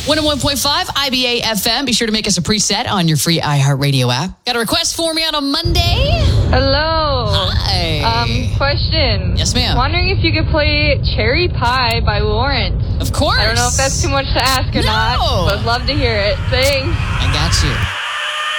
101.5 IBA FM. Be sure to make us a preset on your free iHeartRadio app. Got a request for me on a Monday? Hello. Hi. Question. Yes, ma'am. Wondering if you could play Cherry Pie by Lawrence. Of course. I don't know if that's too much to ask or not, but I'd love to hear it. Thanks. I got you.